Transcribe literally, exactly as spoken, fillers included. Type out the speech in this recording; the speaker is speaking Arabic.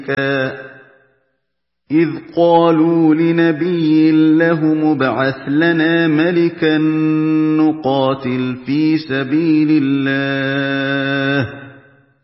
إذ قالوا لنبي له مبعث لنا ملكا نقاتل في سبيل الله